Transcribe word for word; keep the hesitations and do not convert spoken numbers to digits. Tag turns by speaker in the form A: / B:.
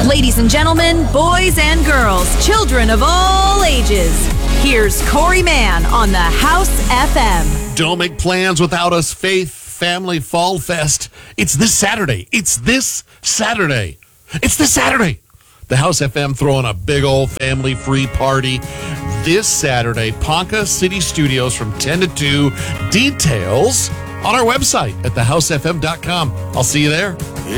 A: Ladies and gentlemen, boys and girls, children of all ages, here's Corey Mann on the House F M.
B: Don't make plans without us, Faith Family Fall Fest. It's this Saturday. It's this Saturday. It's this Saturday. The House F M throwing a big old family free party this Saturday. Ponca City Studios from ten to two. Details on our website at the house f m dot com. I'll see you there.